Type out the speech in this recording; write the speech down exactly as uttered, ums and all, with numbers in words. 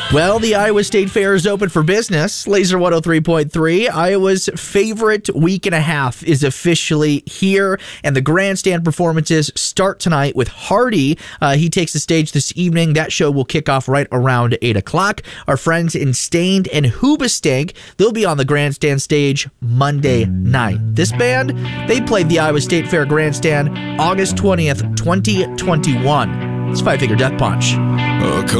Well, the Iowa State Fair is open for business. Laser one oh three point three, Iowa's favorite week and a half is officially here, and the grandstand performances start tonight with Hardy. Uh, he takes the stage this evening. That show will kick off right around eight o'clock. Our friends in Stained and Hoobastank, they'll be on the grandstand stage Monday night. This band, they played the Iowa State Fair grandstand August twentieth, twenty twenty-one. It's Five Finger Death Punch.